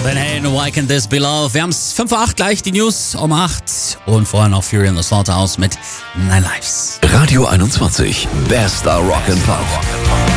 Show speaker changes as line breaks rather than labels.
Van Halen, Why Can't This Be Love? Wir haben es 5 vor 8 gleich, die News um 8 und vorher noch Fury in the Slaughterhouse mit Nine Lives.
Radio 21, bester Rock'n'Pop.